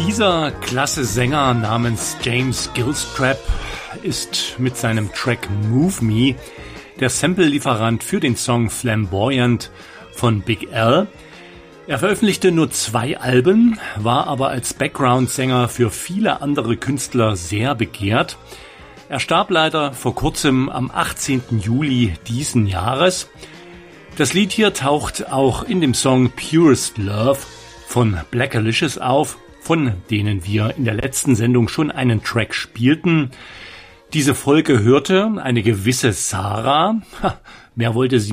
Dieser klasse Sänger namens James Gilstrap ist mit seinem Track Move Me der Sample-Lieferant für den Song Flamboyant von Big L. Er veröffentlichte nur 2 Alben, war aber als Background-Sänger für viele andere Künstler sehr begehrt. Er starb leider vor kurzem am 18. Juli diesen Jahres. Das Lied hier taucht auch in dem Song Purest Love von Blackalicious auf, von denen wir in der letzten Sendung schon einen Track spielten. Diese Folge hörte eine gewisse Sarah, mehr wollte sie